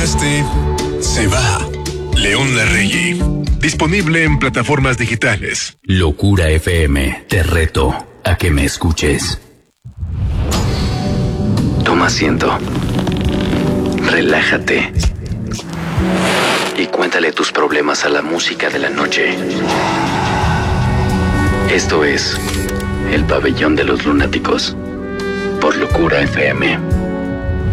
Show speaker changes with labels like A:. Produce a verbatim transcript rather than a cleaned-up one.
A: este se va. León Larregui. Disponible en plataformas digitales.
B: Locura F M. Te reto a que me escuches. Toma asiento. Relájate. Y cuéntale tus problemas a la música de la noche. Esto es El Pabellón de los Lunáticos. Por Locura F M.